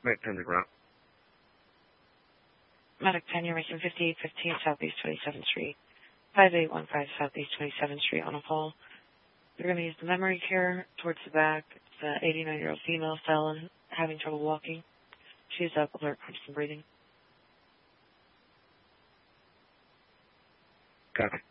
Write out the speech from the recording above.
Medic 10 to ground. Medic 10, you're making 5815 Southeast 27th Street, 5815 Southeast 27th Street on a call. You're going to use the memory care towards the back. It's an 89-year-old female felon having trouble walking. She's up, alert, constant breathing. Copy.